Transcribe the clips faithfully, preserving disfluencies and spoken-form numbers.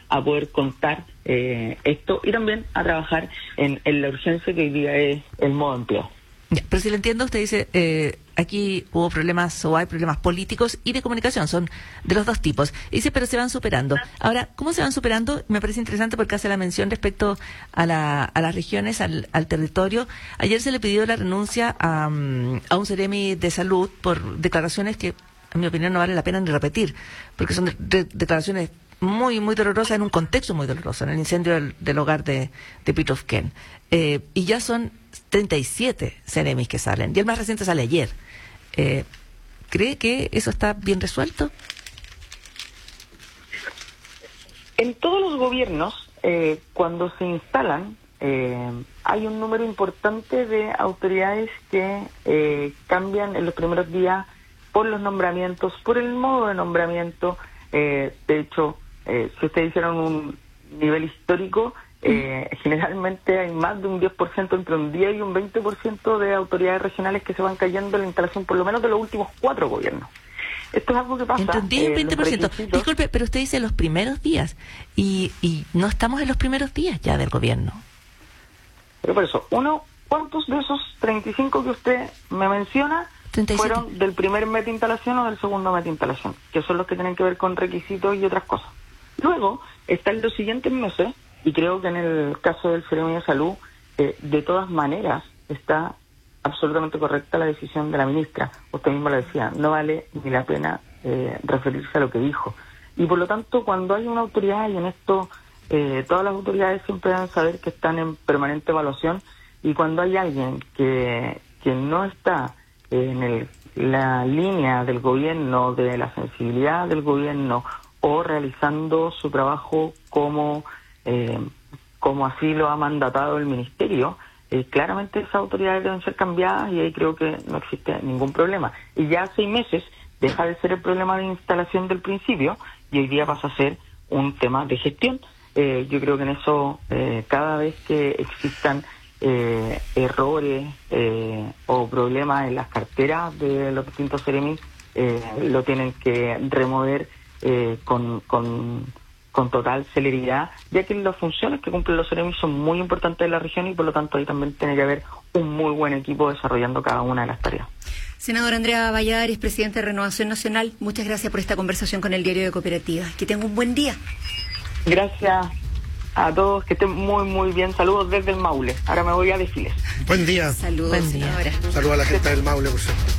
a poder contar eh, esto y también a trabajar en, en la urgencia que hoy día es el modo empleo. Ya, pero si lo entiendo, usted dice, eh, aquí hubo problemas o hay problemas políticos y de comunicación, son de los dos tipos. Y dice, pero se van superando. Ahora, ¿cómo se van superando? Me parece interesante porque hace la mención respecto a, la, a las regiones, al, al territorio. Ayer se le pidió la renuncia a, a un Ceremi de Salud por declaraciones que, en mi opinión, no vale la pena ni repetir, porque son de, de, declaraciones muy, muy dolorosa, en un contexto muy doloroso, en el incendio del, del hogar de, de Pitofken. Eh, y ya son treinta y siete Ceremis que salen, y el más reciente sale ayer. Eh, ¿Cree que eso está bien resuelto? En todos los gobiernos, eh, cuando se instalan, eh, hay un número importante de autoridades que eh, cambian en los primeros días por los nombramientos, por el modo de nombramiento. Eh, de hecho, Eh, si ustedes hicieron un nivel histórico, eh, generalmente hay más de un diez por ciento, entre un diez y un veinte por ciento de autoridades regionales que se van cayendo en la instalación por lo menos de los últimos cuatro gobiernos. Esto es algo que pasa. Entre un diez y un veinte por ciento. Eh, Disculpe, pero usted dice los primeros días, y, y no estamos en los primeros días ya del gobierno. Pero por eso, uno, ¿cuántos de esos treinta y cinco que usted me menciona treinta y siete fueron del primer mes de instalación o del segundo mes de instalación? Que son los que tienen que ver con requisitos y otras cosas. Luego están los siguientes meses, y creo que en el caso del Ceremi de Salud, eh, de todas maneras, está absolutamente correcta la decisión de la ministra. Usted misma lo decía, no vale ni la pena eh, referirse a lo que dijo. Y por lo tanto, cuando hay una autoridad, y en esto eh, todas las autoridades siempre deben saber que están en permanente evaluación, y cuando hay alguien que, que no está en el, la línea del gobierno, de la sensibilidad del gobierno, o realizando su trabajo como eh, como así lo ha mandatado el ministerio, eh, claramente esas autoridades deben ser cambiadas, y ahí creo que no existe ningún problema. Y ya hace seis meses deja de ser el problema de instalación del principio, y hoy día pasa a ser un tema de gestión. Eh, yo creo que en eso, eh, cada vez que existan eh, errores eh, o problemas en las carteras de los distintos Ceremis, eh, lo tienen que remover Eh, con, con, con total celeridad, ya que las funciones que cumplen los Ceremis son muy importantes en la región, y por lo tanto ahí también tiene que haber un muy buen equipo desarrollando cada una de las tareas. Senador Andrea Valladares, presidente de Renovación Nacional, muchas gracias por esta conversación con el Diario de Cooperativas. Que tenga un buen día. Gracias a todos, que estén muy muy bien. Saludos desde el Maule. Ahora me voy a desfiles. Buen día. Saludos, buen día. senadora. Saludos a la gente del Maule, por cierto.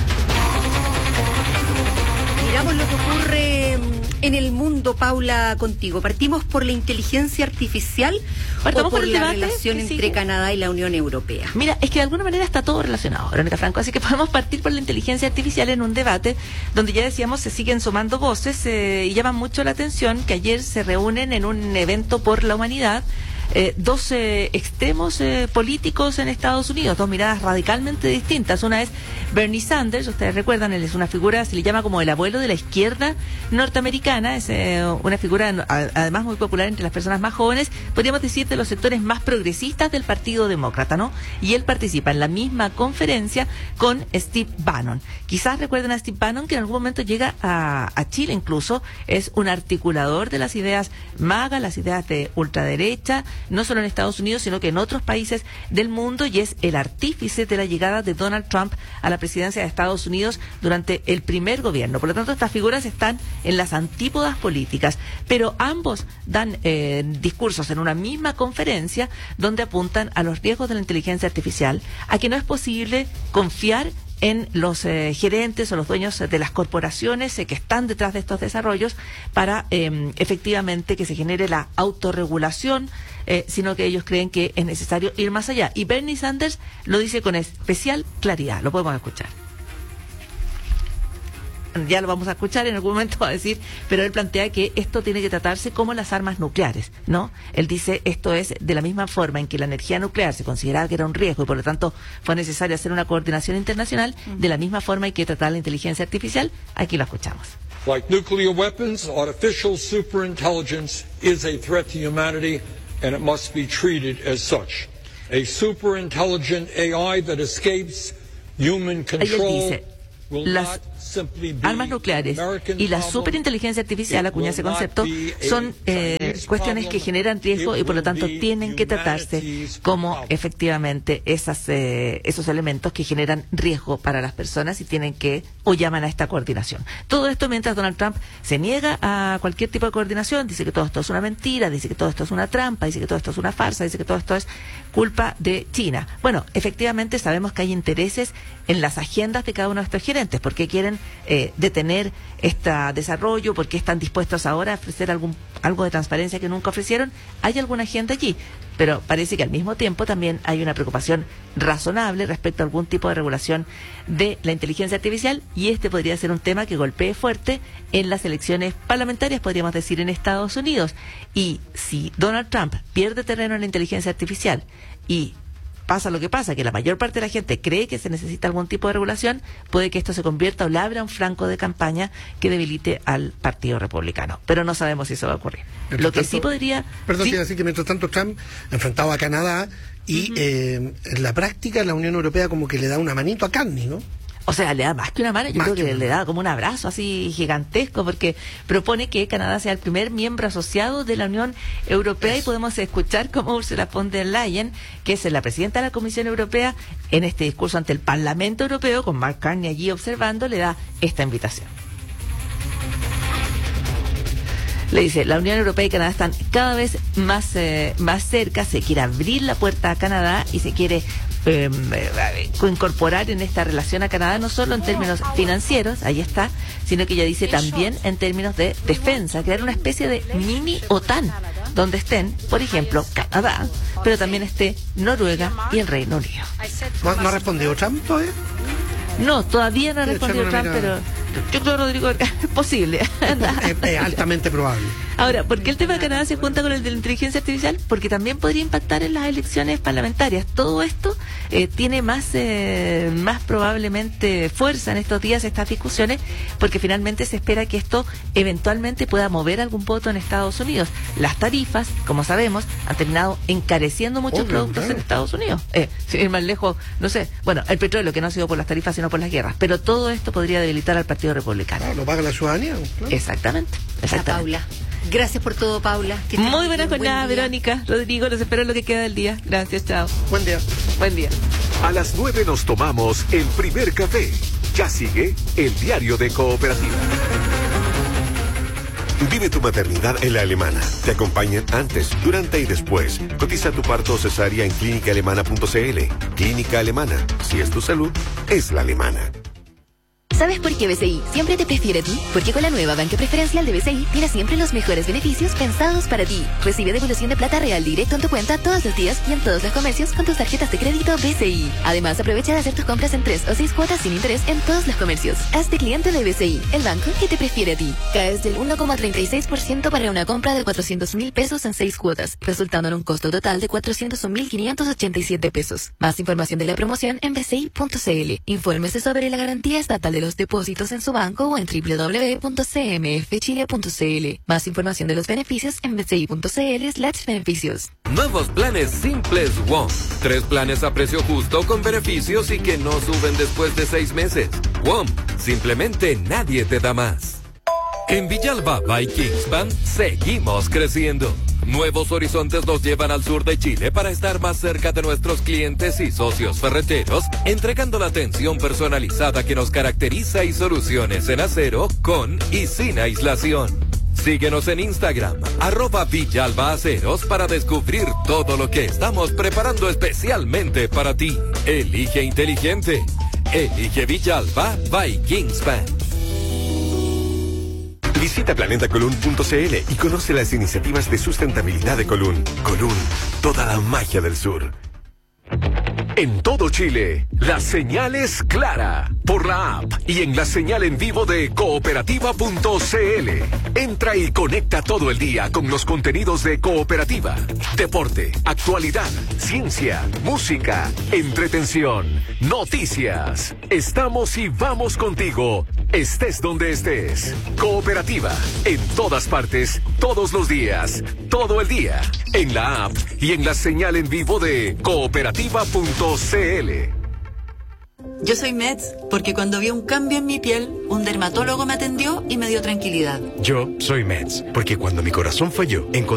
Miramos lo que ocurre en el mundo, Paula, contigo. ¿Partimos por la inteligencia artificial Partamos o por, por el la debate relación que entre sigue. Canadá y la Unión Europea? Mira, es que de alguna manera está todo relacionado, Verónica Franco, así que podemos partir por la inteligencia artificial en un debate donde ya decíamos se siguen sumando voces eh, y llama mucho la atención que ayer se reúnen en un evento por la humanidad Eh, dos eh, extremos eh, políticos en Estados Unidos, dos miradas radicalmente distintas. Una es Bernie Sanders, ustedes recuerdan, él es una figura, se le llama como el abuelo de la izquierda norteamericana, es eh, una figura a, además muy popular entre las personas más jóvenes, podríamos decir de los sectores más progresistas del Partido Demócrata, ¿no? Y él participa en la misma conferencia con Steve Bannon. Quizás recuerden a Steve Bannon, que en algún momento llega a, a Chile incluso, es un articulador de las ideas MAGA, las ideas de ultraderecha, no solo en Estados Unidos, sino que en otros países del mundo, y es el artífice de la llegada de Donald Trump a la presidencia de Estados Unidos durante el primer gobierno. Por lo tanto, estas figuras están en las antípodas políticas, pero ambos dan eh, discursos en una misma conferencia donde apuntan a los riesgos de la inteligencia artificial, a que no es posible confiar en los eh, gerentes o los dueños de las corporaciones eh, que están detrás de estos desarrollos para eh, efectivamente que se genere la autorregulación, eh, sino que ellos creen que es necesario ir más allá. Y Bernie Sanders lo dice con especial claridad. Lo podemos escuchar. Ya lo vamos a escuchar, en algún momento va a decir, pero él plantea que esto tiene que tratarse como las armas nucleares, ¿no? Él dice, esto es de la misma forma en que la energía nuclear se consideraba que era un riesgo y por lo tanto fue necesario hacer una coordinación internacional, de la misma forma hay que tratar la inteligencia artificial. Aquí lo escuchamos. Like nuclear weapons, artificial superintelligence is a threat to humanity and it must be treated as such. A superintelligent A I that escapes human control. Las armas nucleares y la superinteligencia artificial, acuña ese concepto, son eh, eh, cuestiones que generan riesgo y por lo tanto tienen que tratarse como efectivamente esas, eh, esos elementos que generan riesgo para las personas y tienen que o llaman a esta coordinación. Todo esto mientras Donald Trump se niega a cualquier tipo de coordinación, dice que todo esto es una mentira, dice que todo esto es una trampa, dice que todo esto es una farsa, dice que todo esto es culpa de China. Bueno, efectivamente sabemos que hay intereses en las agendas de cada uno de estos gerentes, porque quieren eh, detener este desarrollo, porque están dispuestos ahora a ofrecer algún algo de transparencia que nunca ofrecieron. Hay alguna agenda allí, pero parece que al mismo tiempo también hay una preocupación razonable respecto a algún tipo de regulación de la inteligencia artificial, y este podría ser un tema que golpee fuerte en las elecciones parlamentarias, podríamos decir, en Estados Unidos. Y si Donald Trump pierde terreno en la inteligencia artificial y pasa lo que pasa, que la mayor parte de la gente cree que se necesita algún tipo de regulación, puede que esto se convierta o le abra un flanco de campaña que debilite al Partido Republicano. Pero no sabemos si eso va a ocurrir. Mientras lo que tanto, sí podría... Perdón, ¿sí? quiero decir que mientras tanto Trump enfrentaba a Canadá y uh-huh. eh, en la práctica la Unión Europea como que le da una manito a Carney, ¿no? O sea, le da más que una mano, yo Más creo que, que le da como un abrazo así gigantesco, porque propone que Canadá sea el primer miembro asociado de la Unión Europea. Eso. Y podemos escuchar cómo Ursula von der Leyen, que es la presidenta de la Comisión Europea, en este discurso ante el Parlamento Europeo, con Mark Carney allí observando, le da esta invitación. Le dice, la Unión Europea y Canadá están cada vez más, eh, más cerca, se quiere abrir la puerta a Canadá y se quiere eh, eh, incorporar en esta relación a Canadá, no solo en términos financieros, ahí está, sino que ella dice también en términos de defensa, crear una especie de mini OTAN, donde estén, por ejemplo, Canadá, pero también esté Noruega y el Reino Unido. ¿No, no ha respondido Trump todavía? No, todavía no ha respondido Trump, mirada. pero yo creo, Rodrigo, que es posible. Es, es altamente probable. Ahora, ¿por qué el tema de Canadá se junta con el de la inteligencia artificial? Porque también podría impactar en las elecciones parlamentarias. Todo esto eh, tiene más, eh, más probablemente fuerza en estos días, estas discusiones, porque finalmente se espera que esto eventualmente pueda mover algún voto en Estados Unidos. Las tarifas, como sabemos, han terminado encareciendo muchos Obvio, productos claro. en Estados Unidos. Eh, sin ir más lejos, no sé, bueno, el petróleo, que no ha sido por las tarifas, sino por las guerras. Pero todo esto podría debilitar al Partido Republicano. Ah, lo paga la ciudadanía. Claro. Exactamente, exactamente. Paula. Gracias por todo, Paula. Que estés Muy buena bien, jornada, buen día. Verónica. Rodrigo, los espero en lo que queda del día. Gracias, chao. Buen día. Buen día. A las nueve nos tomamos el primer café. Ya sigue el diario de Cooperativa. Vive tu maternidad en la Alemana. Te acompañan antes, durante y después. Cotiza tu parto o cesárea en clínica alemana punto c l. Clínica Alemana. Si es tu salud, es la alemana. ¿Sabes por qué B C I siempre te prefiere a ti? Porque con la nueva banca preferencial de B C I tienes siempre los mejores beneficios pensados para ti. Recibe devolución de plata real directo en tu cuenta todos los días y en todos los comercios con tus tarjetas de crédito B C I. Además, aprovecha de hacer tus compras en tres o seis cuotas sin interés en todos los comercios. Hazte cliente de B C I, el banco que te prefiere a ti. Caes del uno coma treinta y seis por ciento para una compra de cuatrocientos mil pesos en seis cuotas, resultando en un costo total de cuatrocientos un mil quinientos ochenta y siete pesos. Más información de la promoción en b c i punto c l. Infórmese sobre la garantía estatal de los depósitos en su banco o en w w w punto c m f chile punto c l. Más información de los beneficios en b c i punto c l slash beneficios. Nuevos planes simples WOM. Tres planes a precio justo con beneficios y que no suben después de seis meses. WOM. Simplemente nadie te da más. En Villalba by Kingspan seguimos creciendo. Nuevos horizontes nos llevan al sur de Chile para estar más cerca de nuestros clientes y socios ferreteros, entregando la atención personalizada que nos caracteriza y soluciones en acero con y sin aislación. Síguenos en Instagram, arroba Villalba Aceros, para descubrir todo lo que estamos preparando especialmente para ti. Elige inteligente. Elige Villalba by Kingspan. Visita planeta colún punto c l y conoce las iniciativas de sustentabilidad de Colún. Colún, toda la magia del sur. En todo Chile, la señal es clara. Por la app y en la señal en vivo de cooperativa punto c l. Entra y conecta todo el día con los contenidos de Cooperativa. Deporte, actualidad, ciencia, música, entretención, noticias. Estamos y vamos contigo, estés donde estés. Cooperativa, en todas partes, todos los días, todo el día. En la app y en la señal en vivo de cooperativa punto c l. Yo soy Meds porque cuando vi un cambio en mi piel, un dermatólogo me atendió y me dio tranquilidad. Yo soy Meds porque cuando mi corazón falló, encontré